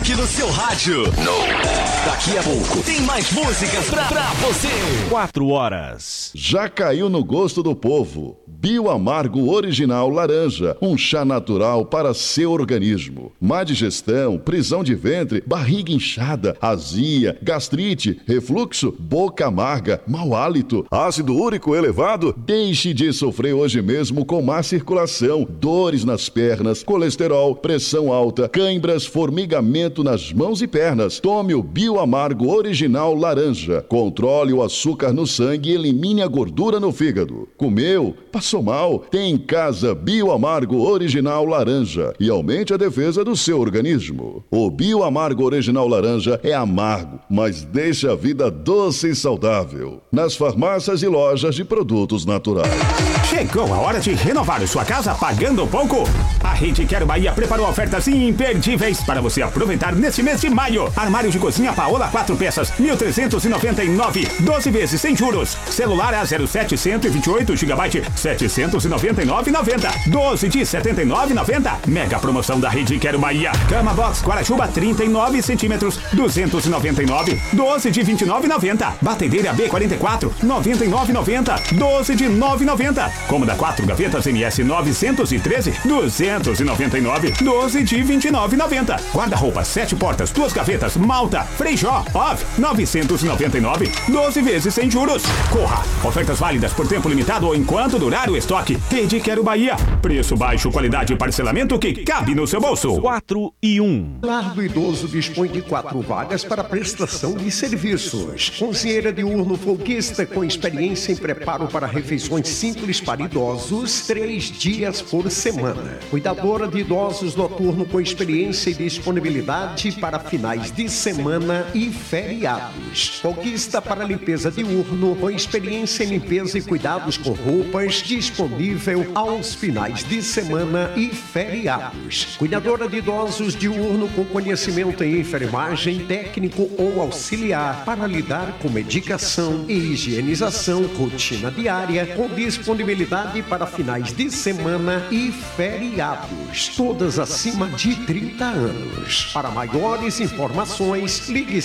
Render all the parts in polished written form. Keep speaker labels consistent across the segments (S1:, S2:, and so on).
S1: aqui no seu rádio. Daqui a pouco tem mais músicas pra você.
S2: 4 horas.
S3: Já caiu no gosto do povo. Bioamargo Original Laranja, um chá natural para seu organismo. Má digestão, prisão de ventre, barriga inchada, azia, gastrite, refluxo, boca amarga, mau hálito, ácido úrico elevado? Deixe de sofrer hoje mesmo com má circulação, dores nas pernas, colesterol, pressão alta, cãibras, formigamento nas mãos e pernas. Tome o Bioamargo Original Laranja. Controle o açúcar no sangue e elimine a gordura no fígado. Comeu? Passou mal? Tem em casa Bioamargo Original Laranja e aumente a defesa do seu organismo. O Bioamargo Original Laranja é amargo, mas deixa a vida doce e saudável. Nas farmácias e lojas de produtos naturais.
S4: Chegou a hora de renovar sua casa pagando pouco? A Rede Quero Bahia preparou ofertas imperdíveis para você aproveitar neste mês de maio. Armário de cozinha Paola 4 peças, 1.399, 12 vezes sem juros. Celular A07 128 GB, 799,90, 12 de 79,90. Mega promoção da Rede Quero Bahia. Cama Box Guarachuba 39 centímetros, 299, 12 de 29,90. Batedeira B44, 99,90, 12 de 9,90. Cômoda 4 gavetas MS 913, 299, 12 de 29,90. Guarda-roupa 7 portas, 2 gavetas, Malta, Freijó, OV, 999, 12 vezes sem juros. Corra! Ofertas válidas por tempo limitado ou enquanto durar o estoque. Rede Quero Bahia. Preço baixo, qualidade e parcelamento que cabe no seu bolso.
S2: 4 e 1.
S5: Lar do Idoso dispõe de 4 vagas para prestação de serviços. Cozinheira diurno folguista com experiência em preparo para refeições simples para idosos, 3 dias por semana. Cuidadora de idosos noturno com experiência e disponibilidade para finais de semana e feriados. Folguista para limpeza diurno com experiência em limpeza e cuidados com roupas, disponível aos finais de semana e feriados. Cuidadora de idosos diurno com conhecimento em enfermagem, técnico ou auxiliar para lidar com medicação e higienização, rotina diária, com disponibilidade para finais de semana e feriados. Todas acima de 30 anos. Para maiores informações, ligue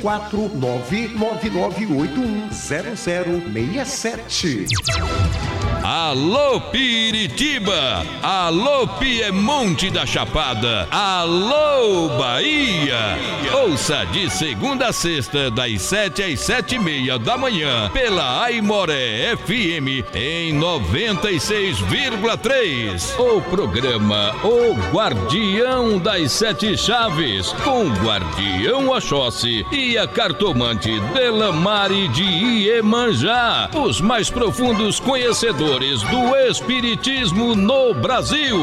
S5: 74999810067.
S6: Alô Piritiba, alô Piemonte da Chapada, alô Bahia. Ouça de segunda a sexta, das 7 às 7h30 da manhã, pela Aimoré FM em 96,3. O programa O Guardião das Sete Chaves, com o Guardião Oxóssi e a cartomante Delamare de Iemanjá, os mais profundos conhecedores do Espiritismo no Brasil.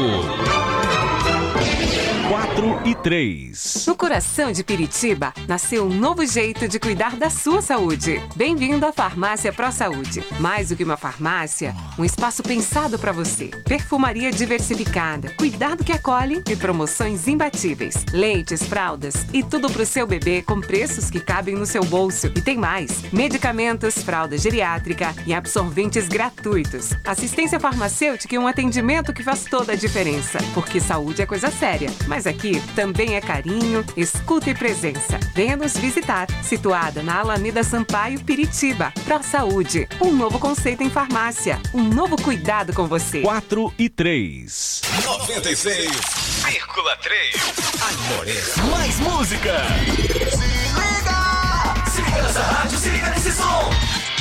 S2: 4 e 3.
S7: No coração de Piritiba, nasceu um novo jeito de cuidar da sua saúde. Bem-vindo à Farmácia Pro Saúde. Mais do que uma farmácia, um espaço pensado para você. Perfumaria diversificada, cuidado que acolhe e promoções imbatíveis. Leites, fraldas e tudo pro seu bebê com preços que cabem no seu bolso. E tem mais: medicamentos, fralda geriátrica e absorventes gratuitos. Assistência farmacêutica e um atendimento que faz toda a diferença. Porque saúde é coisa séria. Mas aqui também é carinho, escuta e presença. Venha nos visitar, situada na Alameda Sampaio, Piritiba. Pro Saúde, um novo conceito em farmácia, um novo cuidado com você.
S2: 4 e 3.
S1: 96,3. Amore, mais música. Se liga nessa rádio, se liga nesse som.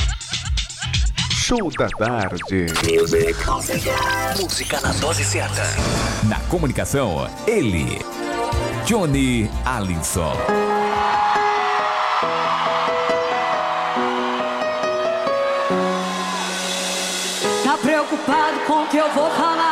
S8: Show da tarde.
S1: Música na dose certa.
S9: Na comunicação, ele, Johnny Alisson.
S10: Tá preocupado com o que eu vou falar?